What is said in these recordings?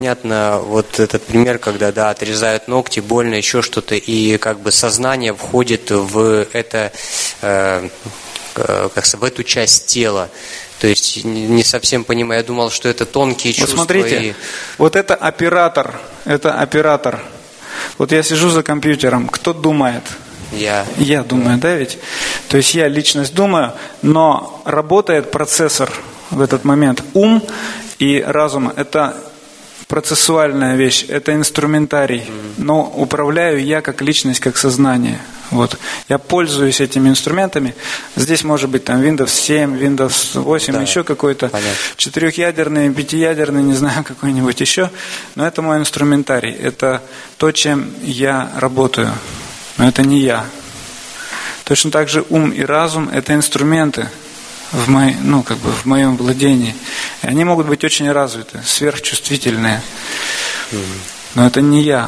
Понятно, вот этот пример, когда, да, отрезают ногти, больно, еще что-то, и как бы сознание входит в это, как сказать, в эту часть тела. То есть не совсем понимаю, я думал, что это тонкие чувства. Вот смотрите, вот это оператор. Вот я сижу за компьютером, кто думает? Я думаю, да ведь? То есть я личность думаю, но работает процессор в этот момент. Ум и разум – это процессуальная вещь, это инструментарий. Но управляю я как личность, как сознание. Вот. Я пользуюсь этими инструментами. Здесь может быть там Windows 7, Windows 8, да, еще какой-то. Понятно. 4-ядерный, 5-ядерный, не знаю, какой-нибудь еще. Но это мой инструментарий. Это то, чем я работаю. Но это не я. Точно так же ум и разум – это инструменты в моем владении. И они могут быть очень развиты, сверхчувствительные. Но это не я.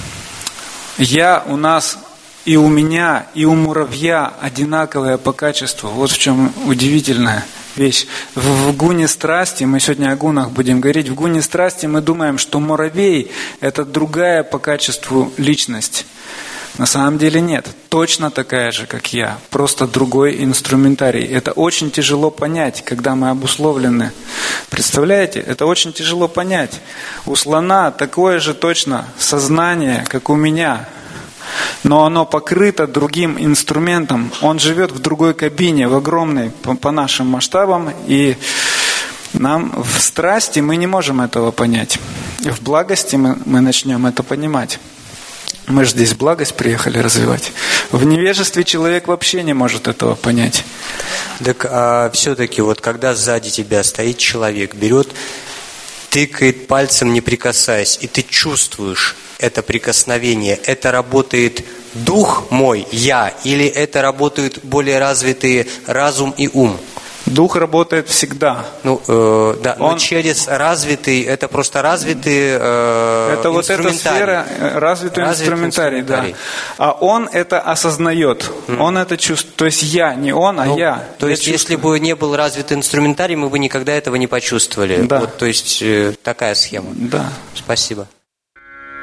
Я у нас и у меня, и у муравья одинаковое по качеству. Вот в чем удивительная вещь. В гуне страсти, мы сегодня о гунах будем говорить, в гуне страсти мы думаем, что муравей – это другая по качеству личность. На самом деле нет. Точно такая же, как я. Просто другой инструментарий. Это очень тяжело понять, когда мы обусловлены. Представляете? Это очень тяжело понять. У слона такое же точно сознание, как у меня. Но оно покрыто другим инструментом. Он живет в другой кабине, в огромной, по нашим масштабам. И нам в страсти мы не можем этого понять. В благости мы начнем это понимать. Мы же здесь благость приехали развивать. В невежестве человек вообще не может этого понять. Так а все-таки вот когда сзади тебя стоит человек, берет, тыкает пальцем, не прикасаясь, и ты чувствуешь это прикосновение, это работает дух мой, я, или это работают более развитые разум и ум? Дух работает всегда. Да, но через развитый, это просто развитый это вот эта сфера, развитый инструментарий, да. А он это осознает, он это чувствует. То есть я, не он, а я. То есть если бы не был развитый инструментарий, мы бы никогда этого не почувствовали. Да. Вот, то есть такая схема. Да. Спасибо.